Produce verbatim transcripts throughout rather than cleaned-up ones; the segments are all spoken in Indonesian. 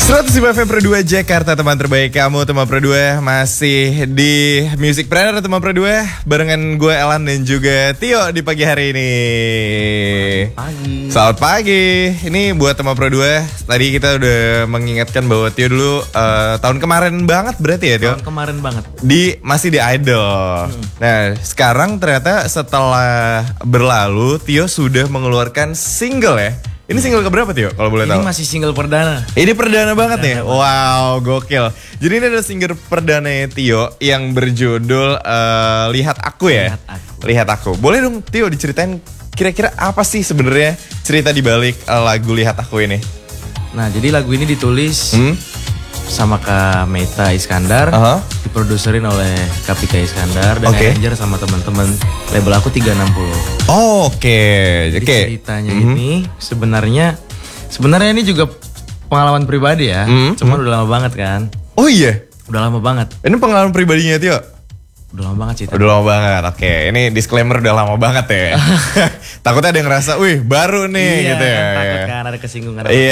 seratus lima F M Pro dua Jakarta, teman terbaik kamu, teman Pro dua masih di Musicpreneur, teman Pro dua barengan gue Elan dan juga Tio di pagi hari ini. Pagi. Selamat pagi. Ini buat teman Pro dua. Tadi kita udah mengingatkan bahwa Tio dulu uh, tahun kemarin banget berarti ya Tio? Tahun kemarin banget. Di masih di Idol. Hmm. Nah, sekarang ternyata setelah berlalu Tio sudah mengeluarkan single ya. Ini single keberapa Tio kalau boleh ini tahu? Ini masih single perdana. Ini perdana banget perdana nih. Banget. Wow, gokil. Jadi ini ada single perdana Tio yang berjudul uh, Lihat Aku ya. Lihat Aku. Lihat Aku. Boleh dong Tio diceritain kira-kira apa sih sebenarnya cerita di balik uh, lagu Lihat Aku ini? Nah, jadi lagu ini ditulis hmm? sama Kak Meta Iskandar, uh-huh. diproduserin oleh Kak Pika Iskandar dan okay. arranger sama teman-teman label aku tiga enam nol. Oh, oke. Okay. Jadi okay. ceritanya mm-hmm. ini sebenarnya sebenarnya ini juga pengalaman pribadi ya. Mm-hmm. Cuman udah lama banget kan. Oh iya. Udah lama banget. Ini pengalaman pribadinya Tio? Udah lama banget sih. Udah lama banget. Oke, okay. Ini disclaimer udah lama banget ya. Takutnya ada yang ngerasa, "Wih, baru nih." Iya, gitu ya. Kan, takut kan ada kesinggungan. Iya.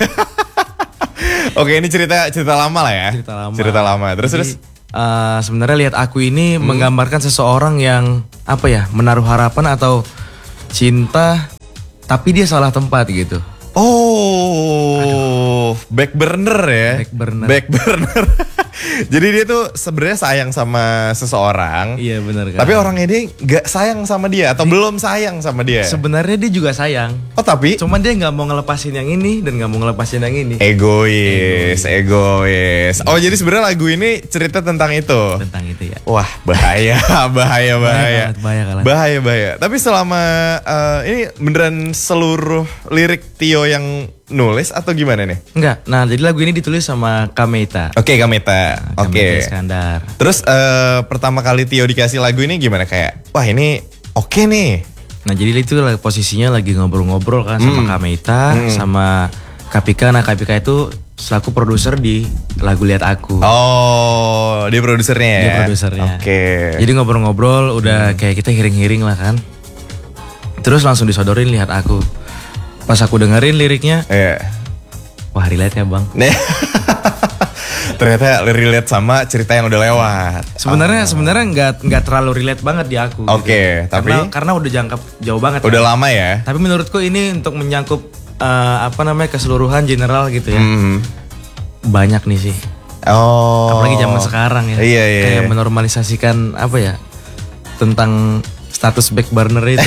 Oke, ini cerita cerita lama lah ya. Cerita lama. Cerita lama. Terus Jadi, terus uh, sebenarnya Lihat Aku ini hmm. menggambarkan seseorang yang apa ya, menaruh harapan atau cinta tapi dia salah tempat gitu. Oh, Aduh. back burner ya. Back burner. Back burner. Jadi dia tuh sebenarnya sayang sama seseorang. Iya benar kan. Tapi orangnya dia nggak sayang sama dia atau dia, belum sayang sama dia. Sebenarnya dia juga sayang. Oh tapi? Cuman dia nggak mau ngelepasin yang ini dan nggak mau ngelepasin yang ini. Egois, egois. Oh jadi sebenarnya lagu ini cerita tentang itu. Tentang itu ya. Wah bahaya, bahaya, bahaya. Bahaya, bahaya, bahaya, bahaya. Tapi selama uh, ini beneran seluruh lirik Tio yang nulis atau gimana nih? Enggak. Nah, jadi lagu ini ditulis sama Kak Meta. Oke, okay, Kak Meta. Nah, Oke. Okay. Iskandar. Terus uh, pertama kali Tio dikasih lagu ini gimana, kayak wah ini oke okay nih. Nah, jadi itu posisinya lagi ngobrol-ngobrol kan sama hmm. Kak Meta, hmm. sama Kak Pika. Nah, Kak Pika itu selaku produser di lagu Lihat Aku. Oh, dia produsernya ya? Dia produsernya. Oke. Okay. Jadi ngobrol-ngobrol udah hmm. kayak kita hiring-hiring lah kan. Terus langsung disodorin Lihat Aku. Pas aku dengerin liriknya, yeah. wah relate ya bang. Ternyata relate sama cerita yang udah lewat. Sebenarnya oh. sebenarnya nggak nggak terlalu relate banget di aku. Oke, okay, gitu. tapi karena, karena udah jangkap jauh banget. Udah kan? lama ya. Tapi menurutku ini untuk menyangkup uh, apa namanya keseluruhan general gitu ya. Mm-hmm. Banyak nih sih. Oh. Apalagi zaman sekarang ya. Iya, iya, kayak iya. menormalisasikan apa ya tentang status back burner itu.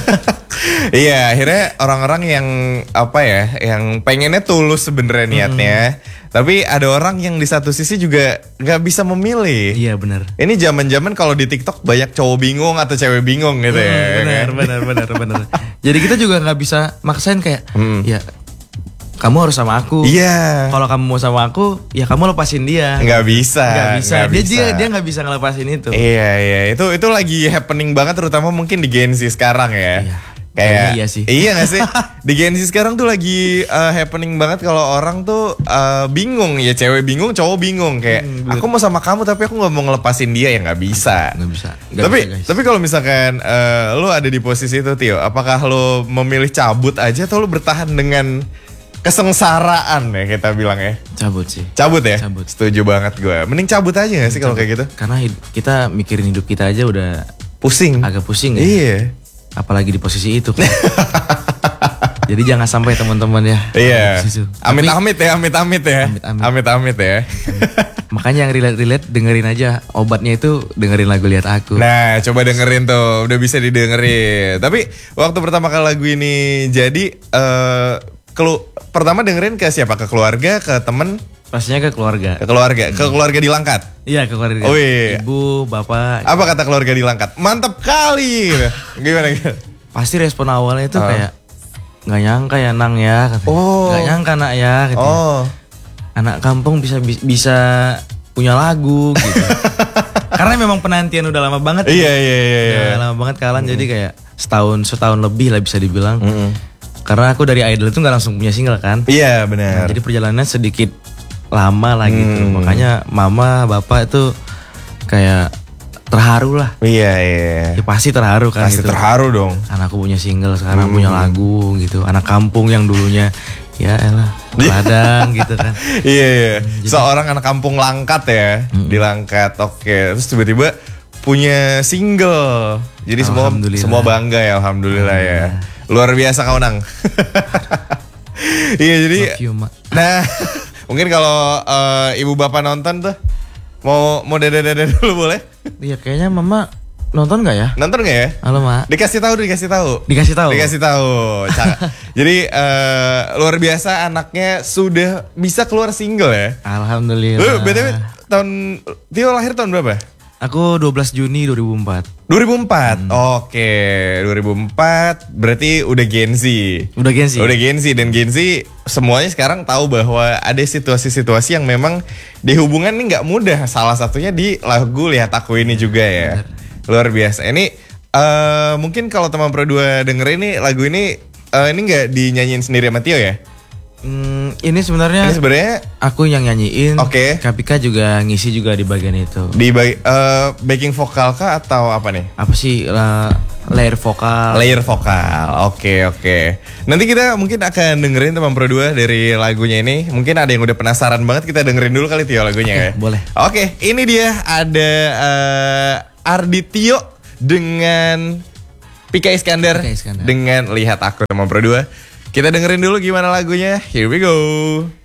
Iya, akhirnya orang-orang yang apa ya, yang pengennya tulus sebenarnya niatnya, hmm. tapi ada orang yang di satu sisi juga nggak bisa memilih. Iya benar. Ini zaman-zaman kalau di TikTok banyak cowok bingung atau cewek bingung gitu hmm, ya. Benar, kan? benar, benar, benar. Jadi kita juga nggak bisa maksain kayak, hmm. ya kamu harus sama aku. Iya. Kalau kamu mau sama aku, ya kamu lepasin dia. Nggak bisa. Nggak bisa. Nggak dia bisa. dia dia nggak bisa ngelepasin itu. Iya iya. Itu itu lagi happening banget, terutama mungkin di Gen Z sekarang ya. Iya. Kayak iya sih. Iya gak sih? Di Gen Z sekarang tuh lagi uh, happening banget kalau orang tuh uh, bingung, ya cewek bingung, cowok bingung kayak hmm, aku mau sama kamu tapi aku nggak mau ngelepasin dia, ya nggak bisa. Nggak bisa. Gak tapi bisa, tapi kalau misalkan uh, lo ada di posisi itu Tio, apakah lo memilih cabut aja atau lo bertahan dengan kesengsaraan ya kita bilang ya? Cabut sih. Cabut ya? Cabut. Setuju banget gue. Mending cabut aja gak sih kalau kayak gitu? Karena kita mikirin hidup kita aja udah pusing. Agak pusing ya. Iya. Apalagi di posisi itu kan. Jadi jangan sampai teman-teman ya. Iya. Amit-amit ya, amit-amit ya. Amit-amit ya. Makanya yang relate-relate dengerin aja. Obatnya itu dengerin lagu Lihat Aku. Nah, coba dengerin tuh, udah bisa didengerin. Tapi waktu pertama kali lagu ini jadi uh, kelu pertama dengerin ke siapa? Ke keluarga, ke temen? Pastinya ke keluarga. Ke keluarga, ke keluarga di Langkat. Iya, ke keluarga. Oh, iya. Ibu, bapak. Apa kata keluarga di Langkat? Mantap kali. Gimana gitu? Pasti respon awalnya itu uh. kayak nggak nyangka ya Nang ya, katanya. Oh. Nggak nyangka nak ya, katanya. Oh. Anak kampung bisa bisa punya lagu gitu. Karena memang penantian udah lama banget. Iya, iya, iya. Udah lama banget kalan, mm. jadi kayak setahun setahun lebih lah bisa dibilang. Mm-hmm. Karena aku dari Idol itu nggak langsung punya single kan. Iya benar. Nah, jadi perjalanannya sedikit lama lah gitu. Hmm. Makanya mama bapak itu kayak terharu lah. Iya iya. Ya pasti terharu kan. Pasti gitu. Terharu dong. Anakku punya single sekarang, hmm. punya lagu gitu. Anak kampung yang dulunya ya elah ladang gitu kan. Iya iya. Seorang anak kampung Langkat ya, mm-hmm. di Langkat. Oke, terus tiba-tiba punya single. Jadi semua semua bangga ya, alhamdulillah ya. Luar biasa kau Nang. Iya jadi. You, nah, mungkin kalau uh, ibu bapak nonton tuh mau mau dada-dada dulu boleh? Iya kayaknya mama nonton nggak ya? Nonton nggak ya? Halo mak. Dikasih tahu, dikasih tahu. Dikasih tahu. Dikasih tahu. Jadi uh, luar biasa anaknya sudah bisa keluar single ya. Alhamdulillah. Lu B T W tahun Tio lahir tahun berapa? Aku dua belas Juni dua ribu empat. dua ribu empat. Hmm. Oke, dua ribu empat berarti udah Gen Z. Udah Gen Z. Udah Gen Z dan Gen Z semuanya sekarang tahu bahwa ada situasi-situasi yang memang di hubungan ini nggak mudah. Salah satunya di lagu Lihat Aku Ini juga ya. Bener. Luar biasa. Ini uh, mungkin kalau teman Pro dua denger ini lagu ini uh, ini nggak dinyanyiin sendiri sama Tio ya? Hmm, ini sebenarnya ini sebenarnya aku yang nyanyiin. Oke. Okay. Kapika juga ngisi juga di bagian itu. Di bagi, uh, backing vokal kah atau apa nih? Apa sih uh, layer vokal? Layer vokal. Oke okay, oke. Okay. Nanti kita mungkin akan dengerin teman Pro dua dari lagunya ini. Mungkin ada yang udah penasaran banget, kita dengerin dulu kali Tio lagunya okay, ya. Boleh. Oke, okay, ini dia ada uh, Ardi Tio dengan Pika Iskandar, Pika Iskandar dengan Lihat Aku teman Pro dua. Kita dengerin dulu gimana lagunya. Here we go.